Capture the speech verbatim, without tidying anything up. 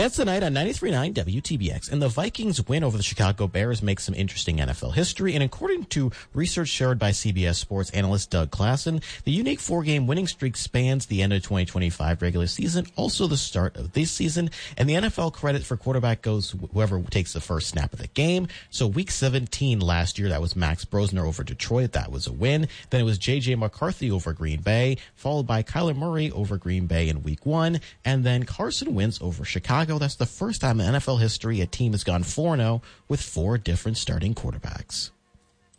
That's tonight on ninety-three point nine W T B X. And the Vikings win over the Chicago Bears makes some interesting N F L history. And according to research shared by C B S Sports analyst Doug Klassen, the unique four-game winning streak spans the end of twenty twenty-five regular season, also the start of this season. And the N F L credit for quarterback goes whoever takes the first snap of the game. So week seventeen last year, that was Max Brosner over Detroit. That was a win. Then it was J J McCarthy over Green Bay, followed by Kyler Murray over Green Bay in week one. And then Carson Wentz over Chicago. That's the first time in N F L history a team has gone four and oh with four different starting quarterbacks.